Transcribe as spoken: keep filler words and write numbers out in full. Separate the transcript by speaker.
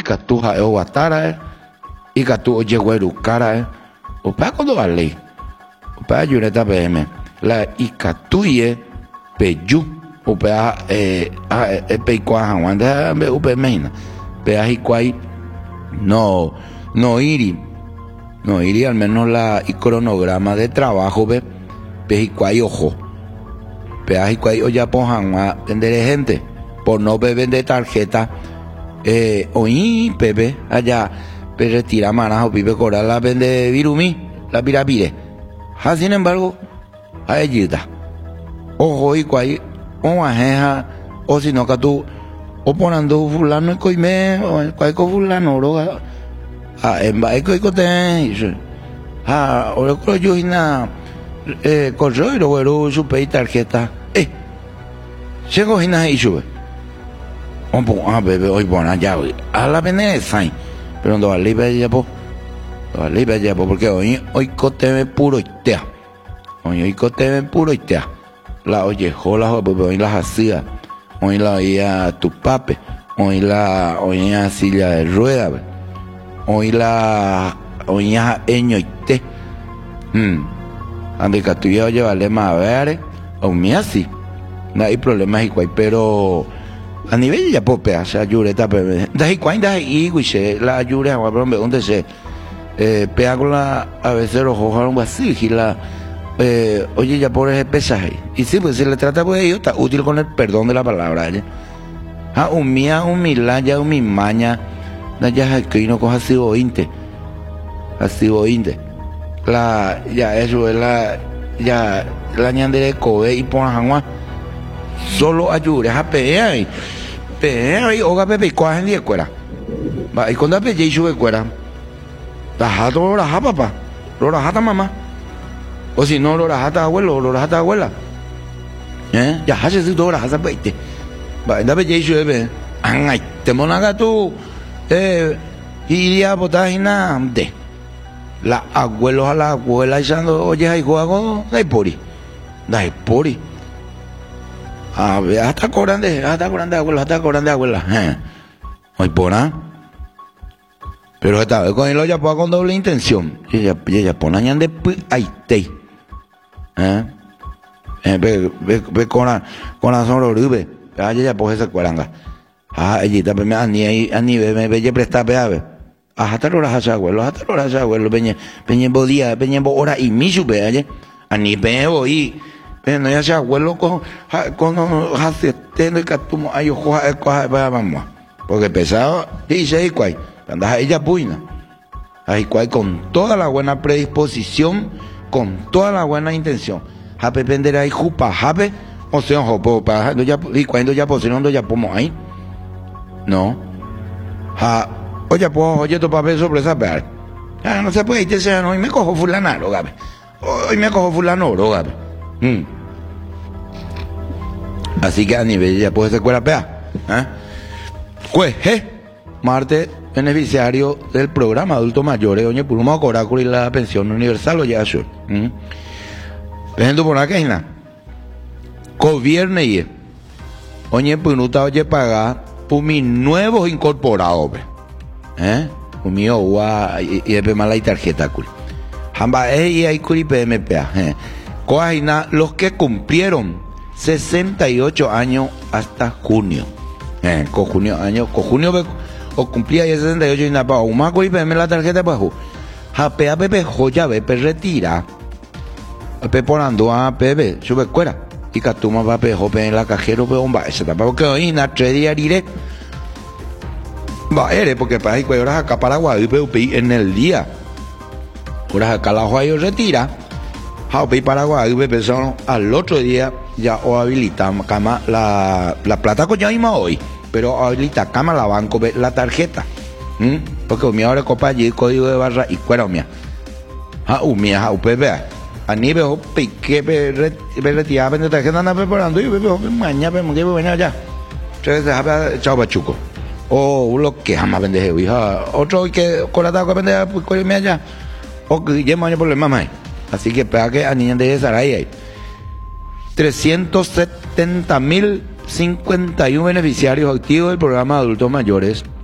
Speaker 1: Icatuja o Guatara, Icatu o Yeguerucara, o Paco Valley, o Pea Yureta P M, la Icatuye, Peyu, o Pea, eh, Peicua, Wanda, Upe Meina, Pea Hiquai, no, no iri, no iri, al menos la y cronograma de trabajo, ve, Pejiquai ojo, Pea Hiquai o ya pojan a vender gente, por no vender tarjeta, eh, oí, Pepe, allá. Pero retira manas o pipe coral la vende virumi, la pirapire. Ha, sin embargo, a ellita. Ojo y cuay, o ajeja, o si no que tú, o ponando fulano y coime, o cuay con fulano, roga. Ah, en va y coy cote. Ah, o lo creo yo y na, eh, corro y lo veo su pay tarjeta. Eh, llego y na y sube. Un poco, ah, bebé, hoy bona ya, a la vende sain. Pero no vale para allá, po. No vale para allá, po, porque hoy, hoy cote puro itea. Hoy, hoy cote puro itea. La oye, jola, pues hoy las hacía. Hoy la oía tu pape. Hoy la oía silla de rueda. Hoy la oía eño ite. Hmm. Ande que tú ya oye, vale más a ver. O mi así. No hay problemas igual, pero. A nivel ya popea, o sea, yureta, pero daí cuando daí iguiche la yure, pero me donde se eh pega con la a veces los ojos así y la eh oye ya por ese pesaje y sí pues se le trata pues ellos está útil con el perdón de la palabra, ¿eh? Ah, un mía, un milaya, un mi maña, ya es que no coja así o inte, así o inte, la ya eso es la ya la ñandere cobe y pon agua solo ayude a pegar y pegar y oga pepe cogen de escuela va y cuando pepe y sube escuela la jata lo la jata papá lo la jata mamá o si no lo la jata abuelo lo la jata abuela eh ya hace si todo la jata pepe va y pepe y sube ay te monaga tú eh iría botar y nada de la abuelos a la abuela echando oye ahí juego dai pori dai pori. A ver, hasta cobrando, hasta cobrando abuela, hasta cobrando abuela. Eh. Hoy por ahí. Pero esta vez con él ya puedo con doble intención. Y ella, ella pone añan de ahí te. Eh. Eh, ve, ve, ve con la, con la sonrorube. Ah, ella pues esa cuaranga. Ah, ella me a ni ahí, a ni me ve presta peave. Ah, hasta lo hace abuelo, hasta lo hace abuelo, peñe, peñe bodía, peñe hora y mi supe, ayer. A ni veo y no ya sea abuelo con con hace tendo y catumo ay ojo coja para mamá porque pesado y se cuai andas ella puina ahí cuai con toda la buena predisposición con toda la buena intención jape pender ahí jupa jape o sea jopo para ya y cuando ya posicionando ya pomo ahí no ja oye pues oye tu papel sobre esa per ah no se puede irte sea no y me cojo fulano lo gabe hoy me cojo fulano lo gabe. Mm. Así que a nivel ya puede ser cuera pea. ¿Eh? Pues, eh, Marte, beneficiario del programa Adultos Mayores, oye, por un cobrar y la pensión universal o ya eso. Viendo por acá, ¿no? Gobierno y oye, pues no está oye pagar por mis nuevos incorporados, ¿eh? Por mi agua y y mala y tarjeta, cool. Jamba, eh, y hay curi P M P A, ¿eh? Coaina, los que cumplieron sesenta y ocho años hasta junio. Eh, con junio, año, con junio o cumplía ya sesenta y ocho y nada, para un maco y peme la tarjeta para ju. Japea pepe joya bepe retira. Pepe ponando a pepe, sube cuera. Y catuma va pepe jope en la cajero pe bomba. Ese tapa porque hoy na tres días iré. Va ere porque para ahí horas acá para Guadalupe en el día. Horas acá la joya retira. Jaupe Paraguay, empezó al otro día ya o habilita cama la, la plata con ya mismo hoy, pero habilita cama la banco la tarjeta, ¿Mm? Porque mi ahora copa allí código de barra y cuera mía, ah umia jaupe vea, a nivel hope que ve retira vende tarjeta anda preparando y bebe mañana vemos que venía ya, entonces deja chao pachuco, o lo que jamás vende hija, otro que colata que vende pues coño mía ya, o que lleva año problema más. Así que para que a niñas de Saray hay trescientos setenta mil cincuenta y uno beneficiarios activos del programa de adultos mayores